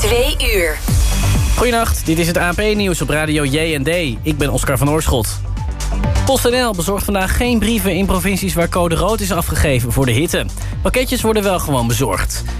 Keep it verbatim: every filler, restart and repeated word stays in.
Twee uur. Goedenacht, dit is het A N P-nieuws op radio J en D. Ik ben Oscar van Oorschot. PostNL bezorgt vandaag geen brieven in provincies waar code rood is afgegeven voor de hitte. Pakketjes worden wel gewoon bezorgd.